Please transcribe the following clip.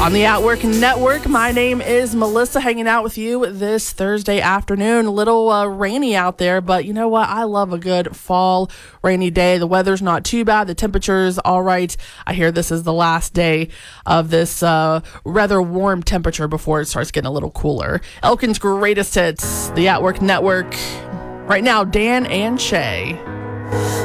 On the Outwork Network, my name is Melissa, hanging out with you this Thursday afternoon. A little rainy out there, but you know what? I love a good fall rainy day. The weather's not too bad. The temperature's all right. I hear this is the last day of this rather warm temperature before it starts getting a little cooler. Elkin's greatest hits, the Outwork Network. Right now, Dan and Shay.